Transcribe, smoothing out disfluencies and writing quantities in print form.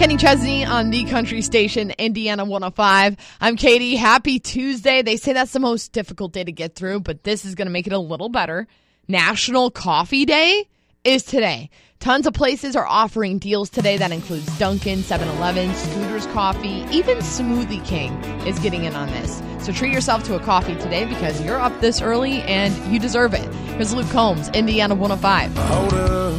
Kenny Chesney on the country station, Indiana 105. I'm Katie. Happy Tuesday. They say that's the most difficult day to get through, but this is going to make it a little better. National Coffee Day is today. Tons of places are offering deals today. That includes Dunkin', 7-Eleven, Scooter's Coffee, even Smoothie King is getting in on this. So treat yourself to a coffee today because you're up this early and you deserve it. Here's Luke Combs, Indiana 105.